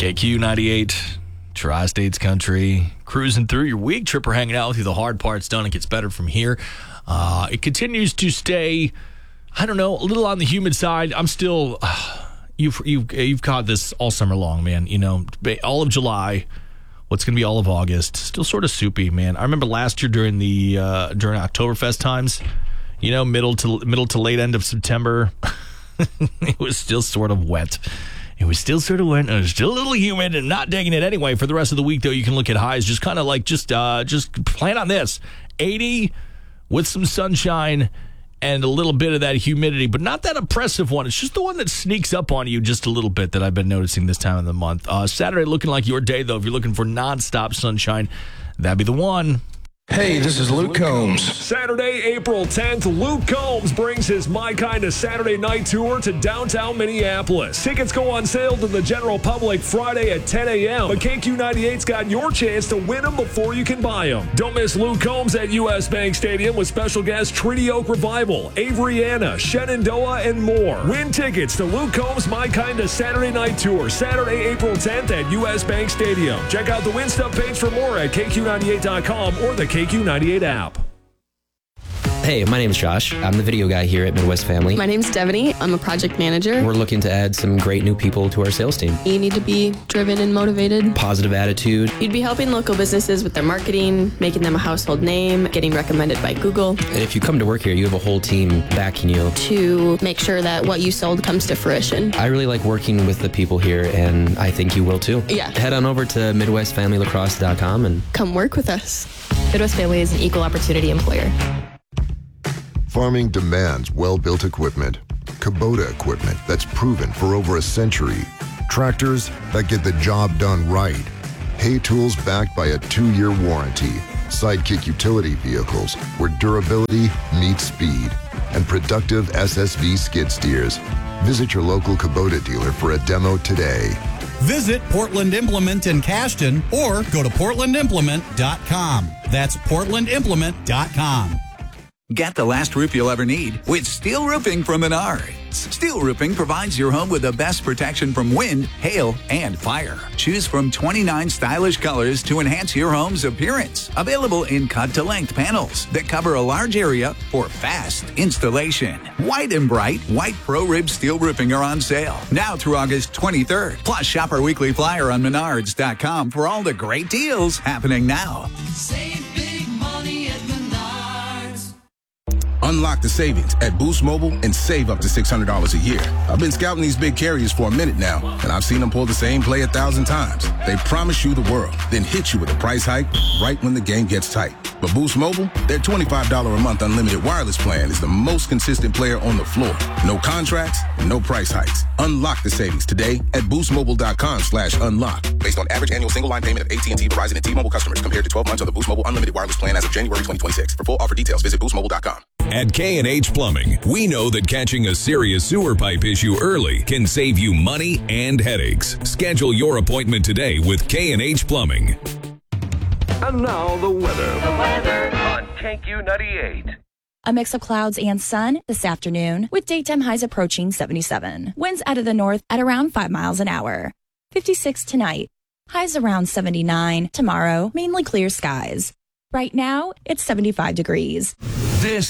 KQ 98, Tri-States Country, cruising through your week. Tripper hanging out with you. The hard part's done. It gets better from here. It continues to stay, I don't know, a little on the humid side. I'm still, you've caught this all summer long, man. You know, all of July, what's going to be all of August, still sort of soupy, man. I remember last year during Oktoberfest times, you know, middle to late end of September, it was still sort of wet. It was still sort of wet, and it was still a little humid, and not digging it anyway. For the rest of the week, though, you can look at highs. Just kind of like, just plan on this. 80 with some sunshine and a little bit of that humidity, but not that oppressive one. It's just the one that sneaks up on you just a little bit that I've been noticing this time of the month. Saturday looking like your day, though. If you're looking for nonstop sunshine, that'd be the one. Hey, this is Luke Combs. Saturday, April 10th, Luke Combs brings his My Kind of Saturday Night Tour to downtown Minneapolis. Tickets go on sale to the general public Friday at 10 a.m., but KQ98's got your chance to win them before you can buy them. Don't miss Luke Combs at U.S. Bank Stadium with special guests Treaty Oak Revival, Avery-Anna, Shenandoah, and more. Win tickets to Luke Combs' My Kind of Saturday Night Tour, Saturday, April 10th at U.S. Bank Stadium. Check out the Win Stuff page for more at KQ98.com or the KQ98 app. Hey, my name is Josh. I'm the video guy here at Midwest Family. My name's Devaney. I'm a project manager. We're looking to add some great new people to our sales team. You need to be driven and motivated. Positive attitude. You'd be helping local businesses with their marketing, making them a household name, getting recommended by Google. And if you come to work here, you have a whole team backing you. To make sure that what you sold comes to fruition. I really like working with the people here, and I think you will too. Yeah. Head on over to MidwestFamilyLacrosse.com and come work with us. Midwest Family is an equal opportunity employer. Farming demands well-built equipment. Kubota equipment that's proven for over a century. Tractors that get the job done right. Hay tools backed by a 2-year warranty. Sidekick utility vehicles where durability meets speed. And productive SSV skid steers. Visit your local Kubota dealer for a demo today. Visit Portland Implement in Cashton or go to portlandimplement.com. That's portlandimplement.com. Get the last roof you'll ever need with steel roofing from Menards. Steel roofing provides your home with the best protection from wind, hail, and fire. Choose from 29 stylish colors to enhance your home's appearance. Available in cut-to-length panels that cover a large area for fast installation. White and bright white pro-rib steel roofing are on sale now through August 23rd. Plus, shop our weekly flyer on Menards.com for all the great deals happening now. Save big money at Menards. Unlock the savings at Boost Mobile and save up to $600 a year. I've been scouting these big carriers for a minute now, and I've seen them pull the same play 1,000 times. They promise you the world, then hit you with a price hike right when the game gets tight. But Boost Mobile, their $25 a month unlimited wireless plan is the most consistent player on the floor. No contracts, no price hikes. Unlock the savings today at boostmobile.com/unlock. Based on average annual single line payment of AT&T, Verizon, and T-Mobile customers compared to 12 months of the Boost Mobile unlimited wireless plan as of January 2026. For full offer details, visit boostmobile.com. At K&H Plumbing, we know that catching a serious sewer pipe issue early can save you money and headaches. Schedule your appointment today with K&H Plumbing. And now the weather. The weather on KQ98. A mix of clouds and sun this afternoon with daytime highs approaching 77. Winds out of the north at around 5 miles an hour. 56 tonight. Highs around 79. Tomorrow, mainly clear skies. Right now, it's 75 degrees. This